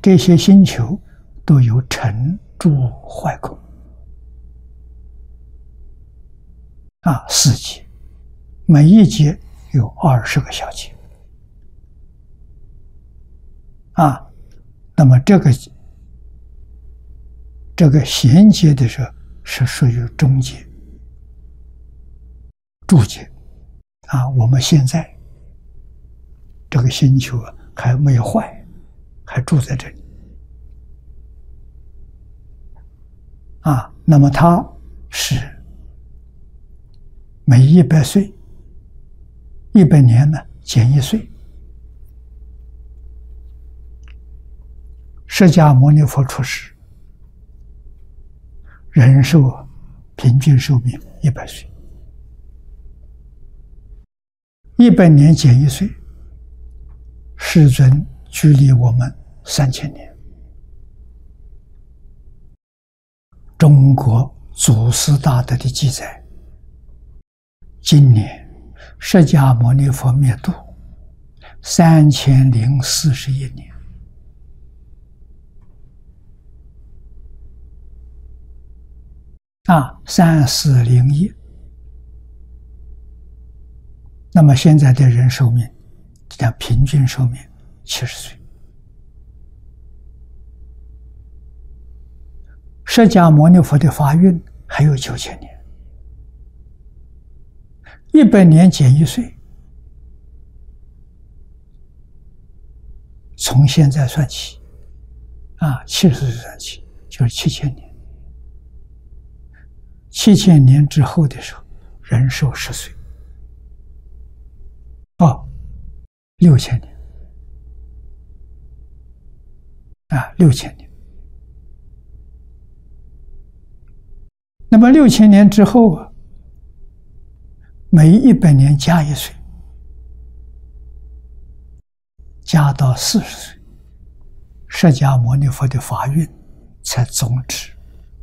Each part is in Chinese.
这些星球都有成住坏空4节，每一节有20个小节那么这个衔接的时候是属于中节、住节我们现在这个星球还没有坏，还住在这里那么它是每100岁，100年呢减1岁。释迦牟尼佛出世，人寿平均寿命100岁，100年减1岁，世尊距离我们3000年。中国祖师大德的记载，今年释迦牟尼佛灭度3041年3401。那么现在的人寿命，讲平均寿命70岁。释迦牟尼佛的法运还有9000年，100年减1岁，从现在算起70岁算起就是7000年。7000年之后的时候，人寿10岁，6000年6000年。那么6000年之后每100年加1岁，加到40岁，释迦牟尼佛的法运才终止。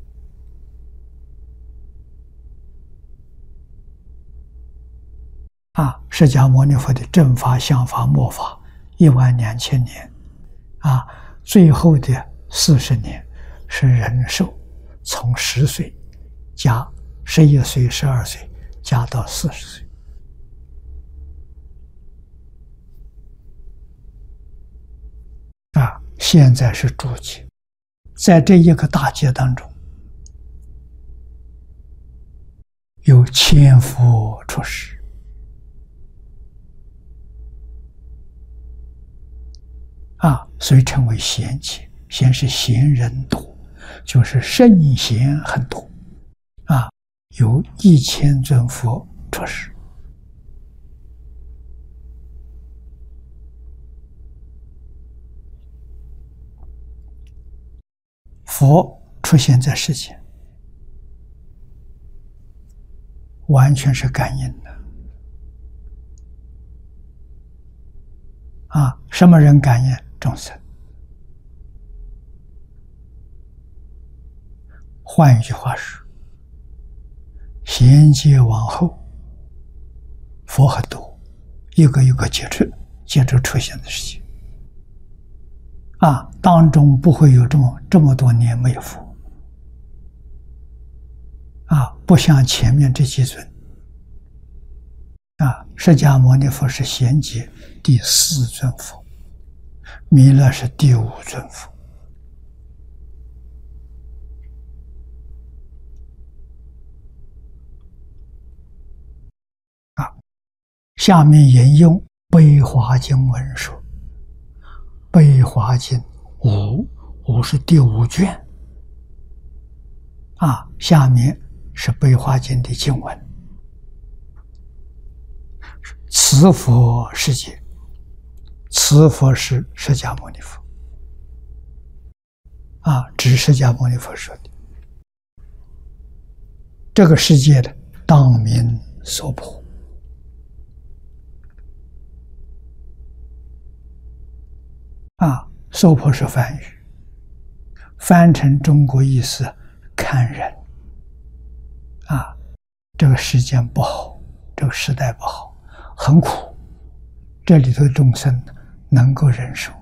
释迦牟尼佛的正法、相法、末法12000年最后的40年是人寿，从10岁加11岁、12岁加到40岁。现在是住节，在这一个大节当中，有千佛出世所以称为贤节。贤是贤人多，就是圣贤很多有1000尊佛出世。佛出现在世间，完全是感应的什么人感应？众生。换一句话说，衔接往后，佛很多，一个一个接着出现的事情当中不会有这么多年没有佛不像前面这几尊释迦牟尼佛是衔接第4尊佛，弥勒是第5尊佛下面引用《悲华经》文说，《悲华经》5是第5卷下面是《悲华经》的经文。此佛世界，此佛是释迦牟尼佛指释迦牟尼佛说的。这个世界的当名娑婆娑婆是梵语，翻成中国意思看人这个时间不好，这个时代不好，很苦，这里头的众生能够忍受